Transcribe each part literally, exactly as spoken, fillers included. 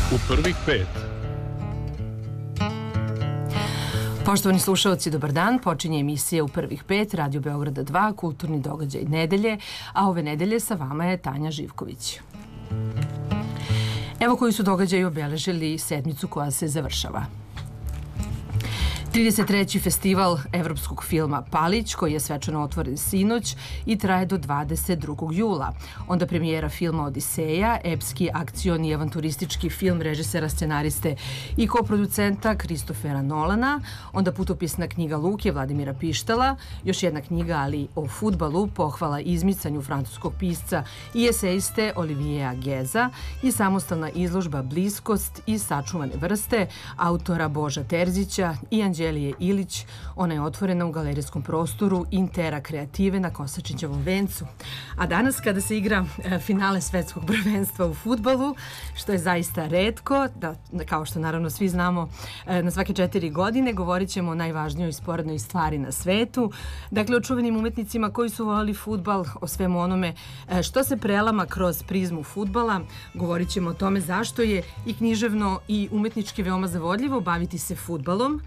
U prvih pet. Poštovani slušalci, dobar dan. Počinje emisija U prvih pet, Radio Beograda dva, kulturni događaj nedelje, a ove nedelje sa vama je Tanja Živković. Evo koji su događaji obeležili sedmicu koja se završava. trideset treći festival evropskog filma Palić, koji je svečano otvoren sinoć i traje do dvadeset drugog jula. Onda premijera filma Odiseja, epski, akcioni i avanturistički film režisera, scenariste i koproducenta Kristofera Nolana. Onda putopisna knjiga Luke Vladimira Pištala, još jedna knjiga, ali o fudbalu, pohvala izmicanju francuskog pisca i esejiste Olivijea Geza i samostalna izložba Bliskost i sačuvane vrste autora Boža Terzića i Anđelije Ilić. Ona je otvorena u galerijskom prostoru Intera Kreative na Kosačićevom vencu. A danas kada se igra e, finale svetskog prvenstva u fudbalu, što je zaista retko, da, kao što naravno svi znamo, e, na svake četiri godine govorit ćemo o najvažnijoj sporednoj stvari na svetu. Dakle, o čuvenim umetnicima koji su volili fudbal, o svemu onome e, što se prelama kroz prizmu fudbala. Govorit ćemo o tome zašto je i književno i umetnički veoma zavodljivo baviti se fudbalom.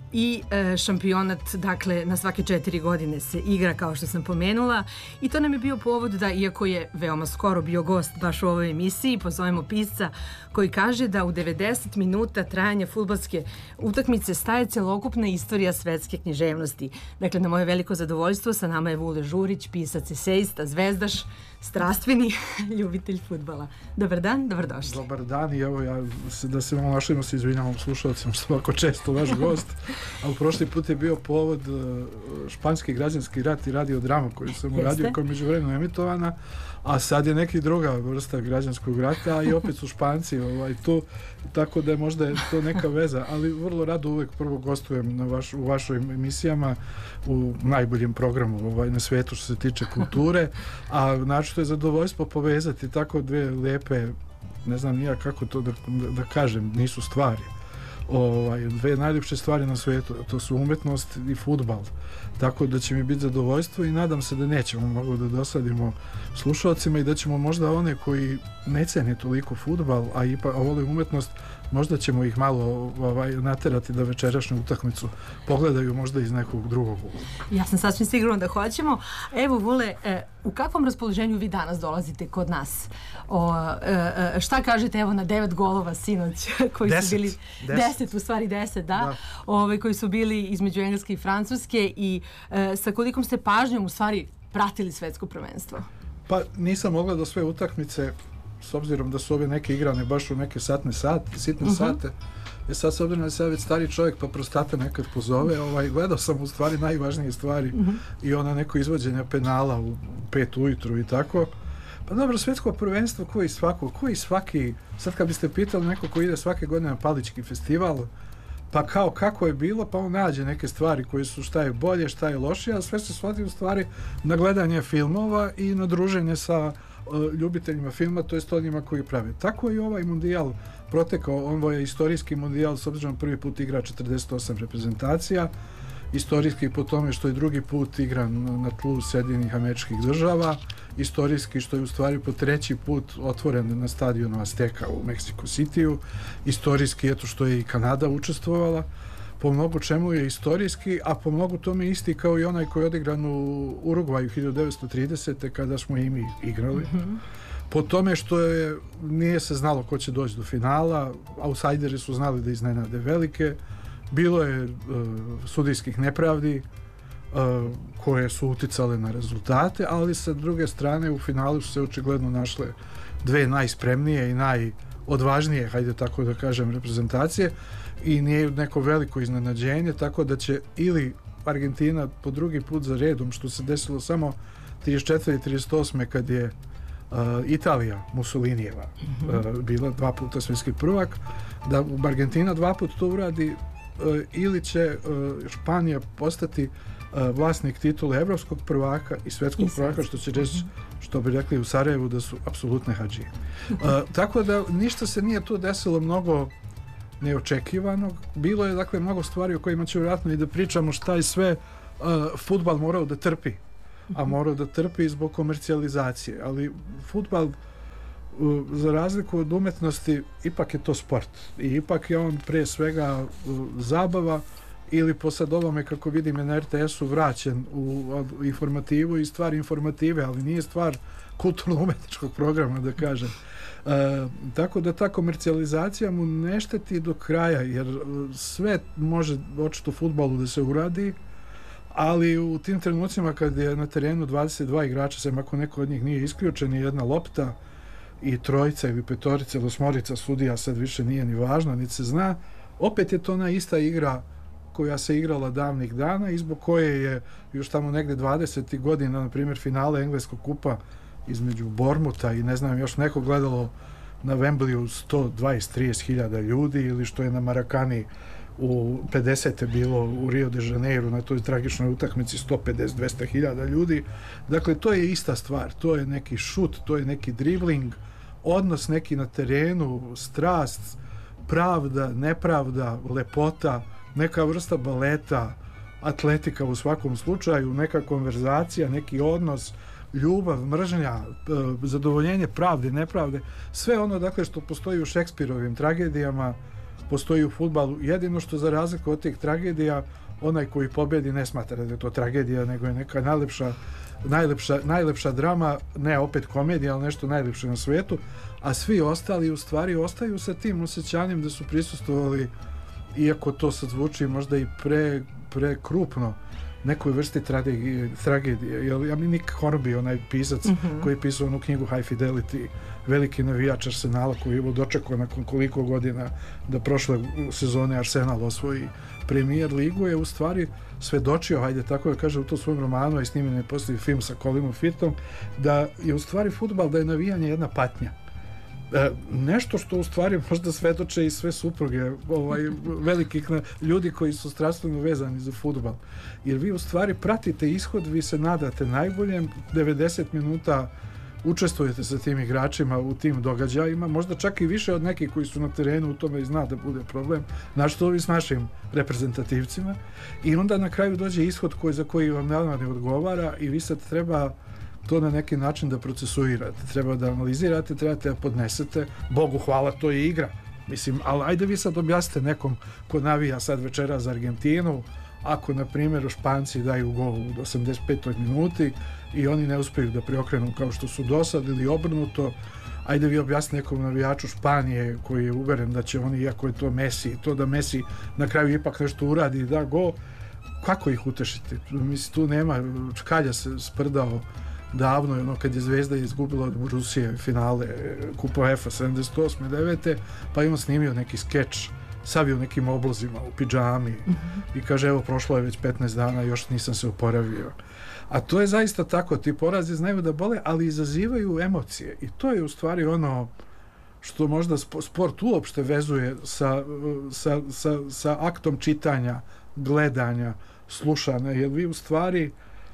I e, šampionat, dakle, na svake četiri godine se igra, kao što sam pomenula, i to nam je bio povod da, iako je veoma skoro bio gost baš u ovoj emisiji, pozovemo pisca koji kaže da u devedeset minuta trajanja fudbalske utakmice staje celokupna istorija svetske književnosti. Dakle, na moje veliko zadovoljstvo sa nama je Vule Žurić, pisac, esejista, zvezdaš, strastveni ljubitelj fudbala. Dobar dan, dobrodošli. Dobar dan, i evo ja se, da se malo našlimo, se izvinjavam slušalcima što ovako često vaš gost, ali prošli put je bio povod uh, španski građanski rat i radiodrama koju sam uradio, koja je međuvremeno emitovana, a sad je neki druga vrsta građanskog rata i opet su Španci ovaj, tu, tako da je možda je to neka veza, ali vrlo rado uvek prvo gostujem na vaš, u vašoj emisijama, u najboljem programu ovaj, na svetu što se tiče kulture, a znači to je zadovoljstvo povezati tako dve lepe, ne znam nija kako to da, da, da kažem, nisu stvari. Ovaj, dve najljepše stvari na svijetu, to su umetnost i fudbal, tako da će mi biti zadovoljstvo i nadam se da nećemo mnogo da dosadimo slušalcima i da ćemo možda one koji ne cene toliko fudbal, a ipak vole umetnost, možda ćemo ih malo ovaj, naterati da večerašnju utakmicu pogledaju možda iz nekog drugog ugla. Ja sam sasvim sigurno da hoćemo. Evo, Vule, e, u kakvom raspoloženju vi danas dolazite kod nas? O, e, šta kažete evo na devet golova sinoć koji deset, su bili deset. deset, u stvari deset, da, da. Ove, koji su bili između Engleske i Francuske, i e, sa kolikom ste pažnjom u stvari pratili svetsko prvenstvo? Pa nisam mogla do sve utakmice, s obzirom da su ove neke igrane baš u neke satne sate, sitne uh-huh. sate. E sad, s obzirom da se već stari čovjek pa prostata nekad pozove, ovaj, gledao sam u stvari najvažnije stvari uh-huh. i ona neko izvođenja penala u pet ujutru i tako. Pa dobro, svetsko prvenstvo koji svako, koji svaki, sad kad biste pitali neko ko ide svake godine na Palički festival, pa kao kako je bilo, pa on nađe neke stvari koje su šta je bolje, šta je lošije, a sve se shvati u stvari na gledanje filmova i na druženje sa uh, ljubiteljima filma, to jest onima koji prave. Tako je i ovaj mundijal protekao, ovo je istorijski mundijal, s obzirom prvi put igra četrdeset osam reprezentacija, istorijski po tome što je drugi put igran na tlu Sjedinjenih Američkih Država, istorijski što je u stvari po treći put otvoren na stadionu Azteka u Mexico Cityu, istorijski eto što je i Kanada učestvovala, po mnogo čemu je istorijski, a po mnogo tome isti kao i onaj koji je odigran u Urugvaju hiljadu devetsto tridesete kada smo i mi igrali. Mm-hmm. Po tome što je, nije se znalo ko će doći do finala, outsideri su znali da iznenade velike, bilo je uh, sudijskih nepravdi uh, koje su uticale na rezultate, ali sa druge strane u finalu su se očigledno našle dve najspremnije i najodvažnije, hajde tako da kažem, reprezentacije i nije neko veliko iznenađenje, tako da će ili Argentina po drugi put za redom, što se desilo samo trideset četvrte i trideset osme kad je uh, Italija Mussolinijeva mm-hmm. uh, bila dva puta svjetski prvak, da Argentina dva puta to uradi, Uh, ili će uh, Španija postati uh, vlasnik titule evropskog prvaka i svetskog prvaka, što će reći, što bi rekli u Sarajevu, da su apsolutne hadžije. Uh, tako da ništa se nije tu desilo mnogo neočekivanog. Bilo je dakle mnogo stvari o kojima će vjerojatno i da pričamo šta je sve uh, fudbal morao da trpi, a morao da trpi zbog komercijalizacije, ali fudbal za razliku od umetnosti, ipak je to sport. I ipak je on pre svega zabava, ili po sad ovome, kako vidim, na er te esu vraćen u informativu i stvar informative, ali nije stvar kulturno-umetničkog programa, da kažem. E, tako da ta komercijalizacija mu ne šteti do kraja, jer sve može očito u fudbalu da se uradi, ali u tim trenucima kad je na terenu dvadeset dva igrača, sem ako neko od njih nije isključen, i jedna lopta i trojica ili petorica ili osmorica sudija, sad više nije ni važno, niti se zna, opet je to ona ista igra koja se igrala davnih dana i zbog koje je još tamo negde dvadesetih godina, na primjer, finale engleskog kupa između Bormuta i ne znam još neko gledalo na Wembleyu sto dvadeset do trideset hiljada ljudi, ili što je na Marakani u pedesete bilo u Rio de Janeiro na toj tragičnoj utakmici sto pedeset do dvesta hiljada ljudi. Dakle, to je ista stvar, to je neki šut, to je neki dribling, odnos neki na terenu, strast, pravda, nepravda, lepota, neka vrsta baleta, atletika u svakom slučaju, neka konverzacija, neki odnos, ljubav, mržnja, zadovoljenje pravde, nepravde, sve ono, dakle, što postoji u Šekspirovim tragedijama, postoji u fudbalu. Jedino što, za razliku od tih tragedija, onaj koji pobedi ne smatra da je to tragedija, nego je neka najlepša, najlepša, najlepša drama, ne opet komedija, ali nešto najlepše na svijetu, a svi ostali u stvari ostaju sa tim osjećanjem da su prisustvovali, iako to sad zvuči možda i pre, pre krupno, nekoj vrsti tragedije. tragedije. Ja mi Nick Hornby, onaj pisac mm-hmm. koji je pisao onu knjigu High Fidelity, veliki navijač Arsenala koji je dočekao nakon koliko godina da prošle sezone Arsenal osvoji Premier ligu, je u stvari svedočio, hajde tako da kaže, u to svom romanu, a i snimljen je poslije film sa Colinom Firthom, da je u stvari fudbal, da je navijanje jedna patnja. E, nešto što u stvari možda svedoče i sve supruge ovaj, velikih ljudi koji su strastveno vezani za fudbal. Jer vi u stvari pratite ishod, vi se nadate najboljem, devedeset minuta učestvujete sa tim igračima u tim događajima, možda čak i više od nekih koji su na terenu, u tome i zna da bude problem, našto ovi s našim reprezentativcima, i onda na kraju dođe ishod koji, za koji vam naravno ne odgovara, i vi sad treba to na neki način da procesuirate, treba da analizirate, trebate da podnesete. Bogu hvala, to je igra. Mislim, ali ajde vi sad objasnite nekom ko navija sad večera za Argentinu, ako, na primjer, Španci daju gol u osamdeset petoj minuti i oni ne uspiju da preokrenu kao što su dosad, ili obrnuto, ajde vi objasnite nekom navijaču Španije koji je uveren da će oni, iako je to Messi, to da Messi na kraju ipak nešto uradi i da gol, kako ih utešiti? Mislim, tu nema, Čkalja se sprdao davno, ono, kad je Zvezda izgubila od Rusije finale Kupa UEFA sedamdeset osme devete, pa je on snimio neki skeč, savio nekim oblozima u pidžami mm-hmm. i kaže, evo, prošlo je već petnaest dana, još nisam se oporavio. A to je zaista tako, ti porazi znaju da bole, ali izazivaju emocije, i to je u stvari ono što možda sport uopšte vezuje sa, sa, sa, sa aktom čitanja, gledanja, slušanja, jer vi u stvari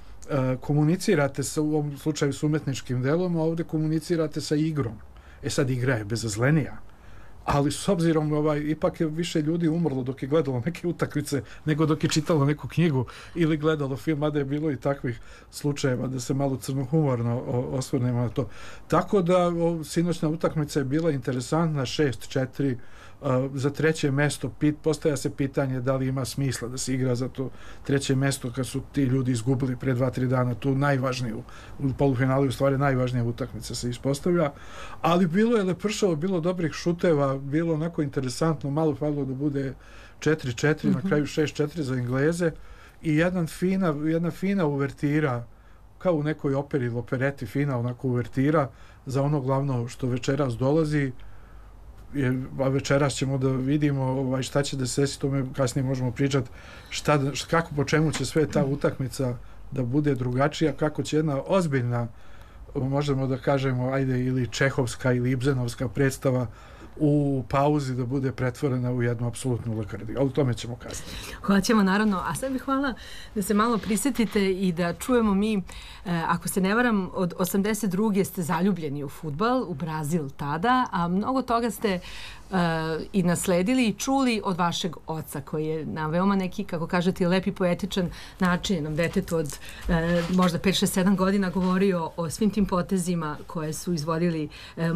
komunicirate sa, u ovom slučaju, s umetničkim delom, a ovdje komunicirate sa igrom. E sad, igra je bezazlenija, ali s obzirom, ovaj, ipak je više ljudi umrlo dok je gledalo neke utakmice nego dok je čitalo neku knjigu ili gledalo film, a da je bilo i takvih slučajeva, da se malo crnohumorno osvrnemo na to. Tako da o, sinoćna utakmica je bila interesantna, šest četiri, Uh, za treće mesto. Pit, postaja se pitanje da li ima smisla da se igra za to treće mesto kad su ti ljudi izgubili pre dva tri dana tu najvažniju, u polufinalu u stvari najvažnija utakmica se ispostavlja, ali bilo je lepršavo, bilo dobrih šuteva, bilo onako interesantno, malo falilo da bude četiri četiri, mm-hmm. na kraju šest četiri za Engleze, i jedna fina, jedna fina uvertira, kao u nekoj operi ili opereti, fina onako uvertira za ono glavno što večeras dolazi. Je, a večeras ćemo da vidimo ovaj, šta će da se desi, tome kasnije možemo pričati, šta, kako, po čemu će sve ta utakmica da bude drugačija, kako će jedna ozbiljna, možemo da kažemo, ajde, ili čehovska ili ibzenovska predstava u pauzi da bude pretvorena u jednu apsolutnu lakrdiju. Ali o tome ćemo kasnije. Hvala ćemo, naravno. A sad bih hvala da se malo prisjetite i da čujemo mi, eh, ako se ne varam, od osamdeset druge ste zaljubljeni u fudbal, u Brazil tada, a mnogo toga ste Uh, i nasledili i čuli od vašeg oca, koji je na veoma neki, kako kažete, lepi poetičan način jednom detetu od uh, možda pet šest sedam godina govorio o svim tim potezima koje su izvodili uh,